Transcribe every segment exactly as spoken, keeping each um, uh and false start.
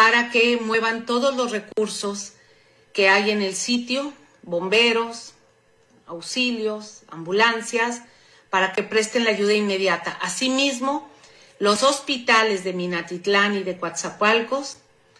para que muevan todos los recursos que hay en el sitio, bomberos, auxilios, ambulancias, para que presten la ayuda inmediata. Asimismo, los hospitales de Minatitlán y de Coatzacoalcos,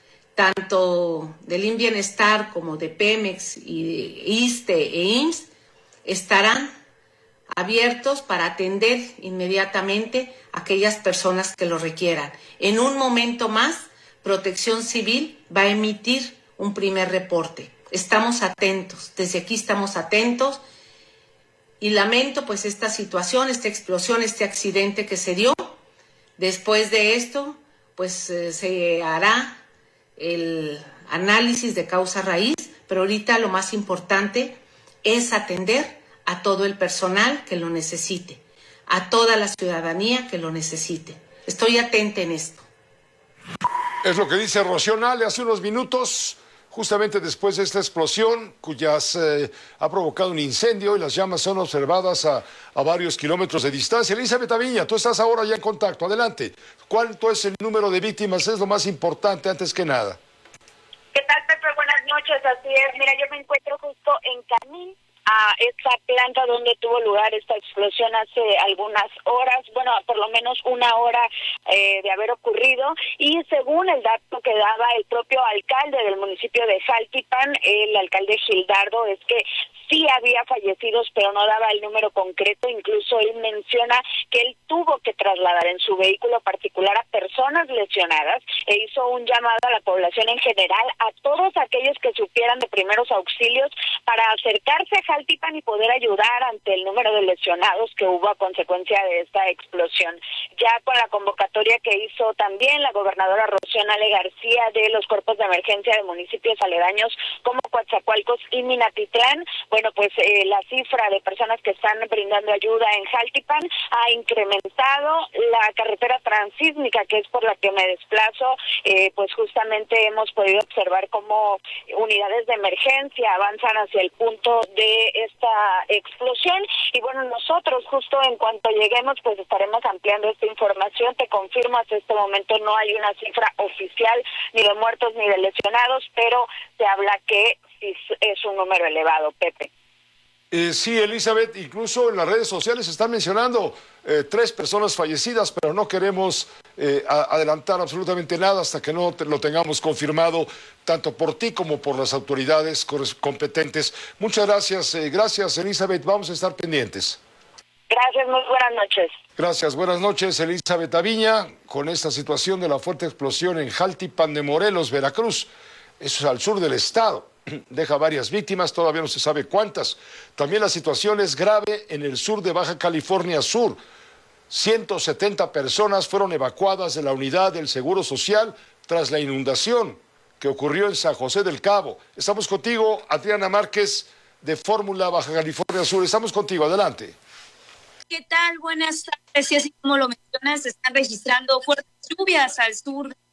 tanto del I M Bienestar como de Pemex y de ISSSTE e I M S S, estarán abiertos para atender inmediatamente a aquellas personas que lo requieran. En un momento más, Protección Civil va a emitir un primer reporte. Estamos atentos, desde aquí estamos atentos y lamento pues esta situación, esta explosión, este accidente que se dio. Después de esto, pues eh, se hará el análisis de causa raíz, pero ahorita lo más importante es atender a todo el personal que lo necesite, a toda la ciudadanía que lo necesite. Estoy atenta en esto. Es lo que dice Rocío Nale hace unos minutos, justamente después de esta explosión, cuyas eh, ha provocado un incendio y las llamas son observadas a, a varios kilómetros de distancia. Elizabeth Aviña, tú estás ahora ya en contacto. Adelante. ¿Cuánto es el número de víctimas? Es lo más importante antes que nada. ¿Qué tal, Pepe? Buenas noches. Así es. Mira, yo me encuentro justo en camino a esta planta donde tuvo lugar esta explosión hace algunas horas, bueno, por lo menos una hora eh, de haber ocurrido, y según el dato que daba el propio alcalde del municipio de Jaltipan, el alcalde Gildardo, es que sí había fallecidos, pero no daba el número concreto. Incluso él menciona que él tuvo que trasladar en su vehículo particular a personas lesionadas e hizo un llamado a la población en general, a todos aquellos que supieran de primeros auxilios, para acercarse a Jaltipan y poder ayudar ante el número de lesionados que hubo a consecuencia de esta explosión. Ya con la convocatoria que hizo también la gobernadora Rocío Nale García de los cuerpos de emergencia de municipios aledaños como Coatzacoalcos y Minatitlán, bueno, pues eh, la cifra de personas que están brindando ayuda en Jaltipan ha incrementado. La carretera transísmica, que es por la que me desplazo, eh, pues justamente hemos podido observar cómo unidades de emergencia avanzan hacia el punto de esta explosión. Y bueno, nosotros justo en cuanto lleguemos, pues estaremos ampliando esta información. Te confirmo, hasta este momento no hay una cifra oficial ni de muertos ni de lesionados, pero se habla que sí es un número elevado, Pepe. Eh, sí, Elizabeth, incluso en las redes sociales se están mencionando eh, tres personas fallecidas, pero no queremos eh, a, adelantar absolutamente nada hasta que no te, lo tengamos confirmado, tanto por ti como por las autoridades competentes. Muchas gracias, eh, gracias, Elizabeth, vamos a estar pendientes. Gracias, muy buenas noches. Gracias, buenas noches, Elizabeth Aviña, con esta situación de la fuerte explosión en Jaltipan de Morelos, Veracruz. Eso es al sur del estado. Deja varias víctimas, todavía no se sabe cuántas. También la situación es grave en el sur de Baja California Sur. ciento setenta personas fueron evacuadas de la unidad del Seguro Social tras la inundación que ocurrió en San José del Cabo. Estamos contigo, Adriana Márquez, de Fórmula Baja California Sur. Estamos contigo, adelante. ¿Qué tal? Buenas tardes. Y así como lo mencionas, se están registrando fuertes lluvias al sur de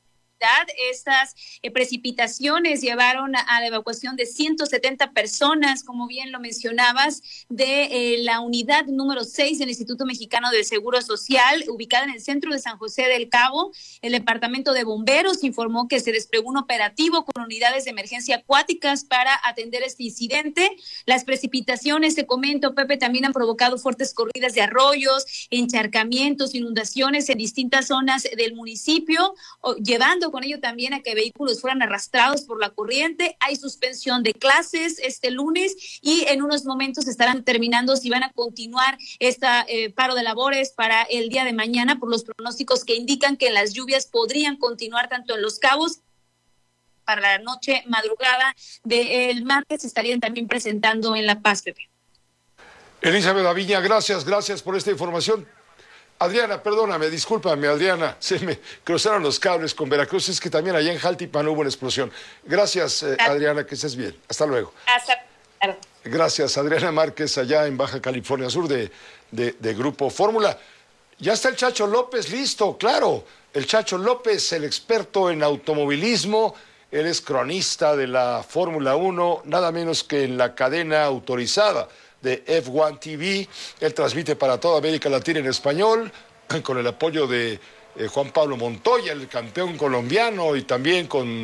Estas eh, precipitaciones llevaron a, a la evacuación de ciento setenta personas, como bien lo mencionabas, de eh, la unidad número seis del Instituto Mexicano del Seguro Social, ubicada en el centro de San José del Cabo. El Departamento de Bomberos informó que se desplegó un operativo con unidades de emergencia acuáticas para atender este incidente. Las precipitaciones, te comento, Pepe, también han provocado fuertes corridas de arroyos, encharcamientos, inundaciones en distintas zonas del municipio, o, llevando con ello también a que vehículos fueran arrastrados por la corriente. Hay suspensión de clases este lunes y en unos momentos estarán determinando si van a continuar este eh, paro de labores para el día de mañana, por los pronósticos que indican que las lluvias podrían continuar tanto en Los Cabos. Para la noche madrugada del martes se estarían también presentando en La Paz, Pepe. Elizabeth Aviña, gracias, gracias por esta información. Adriana, perdóname, discúlpame, Adriana, se me cruzaron los cables con Veracruz, es que también allá en Jaltipan hubo una explosión. Gracias, eh, Adriana, que estés bien. Hasta luego. Hasta luego. Gracias, Adriana Márquez, allá en Baja California Sur, de, de, de Grupo Fórmula. Ya está el Chacho López listo, claro. El Chacho López, el experto en automovilismo, él es cronista de la Fórmula uno, nada menos que en la cadena autorizada de F uno T V. Él transmite para toda América Latina en español, con el apoyo de eh, Juan Pablo Montoya, el campeón colombiano, y también con